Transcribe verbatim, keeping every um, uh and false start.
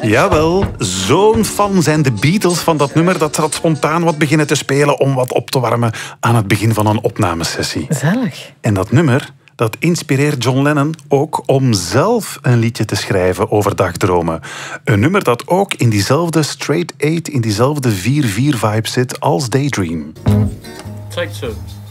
Jawel, zo'n fan zijn de Beatles van dat nummer dat ze dat spontaan wat beginnen te spelen om wat op te warmen aan het begin van een opnamesessie. Gezellig. En dat nummer, dat inspireert John Lennon ook om zelf een liedje te schrijven over dagdromen. Een nummer dat ook in diezelfde straight eight, in diezelfde vier vier vibe zit als Daydream. Take two.